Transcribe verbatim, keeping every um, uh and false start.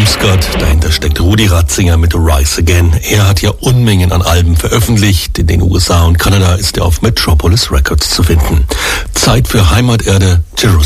Grüß Gott, dahinter steckt Rudi Ratzinger mit Rise Again. Er hat ja Unmengen an Alben veröffentlicht. In den U S A und Kanada ist er auf Metropolis Records zu finden. Zeit für Heimaterde Jerusalem.